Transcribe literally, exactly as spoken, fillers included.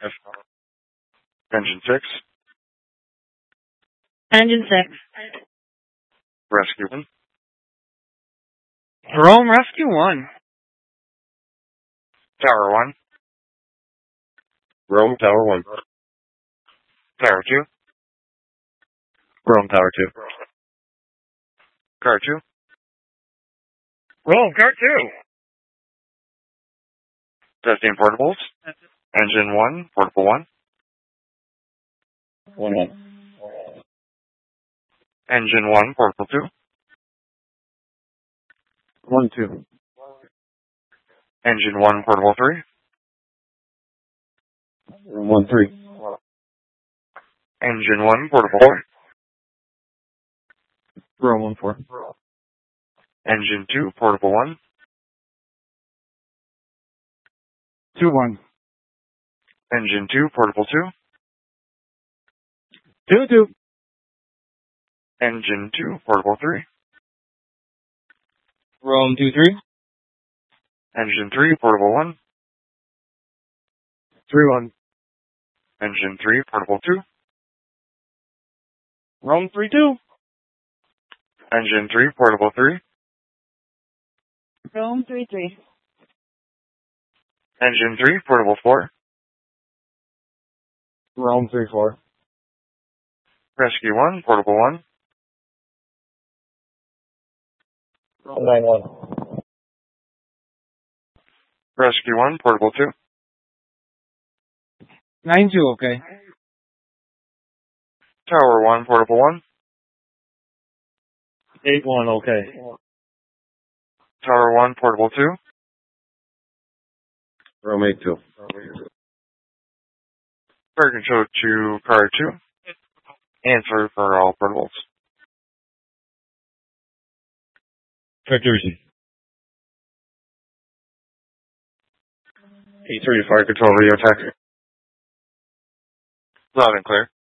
F. Engine six. Engine six. Rescue one. Rome Rescue one. Tower one. Rome Tower one. Tower two. Rome Tower two. Car two. Rome Car two. Testing portables. Engine one, portable one. One one. Engine one, portable two. One two. Engine one, portable three. One three. Engine one, portable four. Rome one four. Engine two, portable one. Two one. Engine two, portable two. Two two. Engine two, portable three. Rome two three. Engine three, portable one. Three one. Engine three, portable two. Rome three two. Engine three, portable three. Rome three three. Engine three, portable four. Rome three four. Rescue one, portable one. Rome nine one. Rescue one, portable two. Nine two. Okay. Tower one, portable one. Eight one. Okay. Tower one, portable two. Rome eight two. Fire control to car two. Answer for all portables. Victory. eight three, fire control, radio attack. Loud and clear.